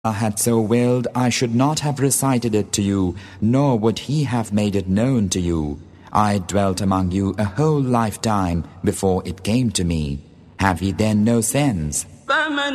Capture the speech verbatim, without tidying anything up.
Allah had so willed, I should not have recited it to you, nor would He have made it known to you. I dwelt among you a whole lifetime before it came to me. Have ye then no sense?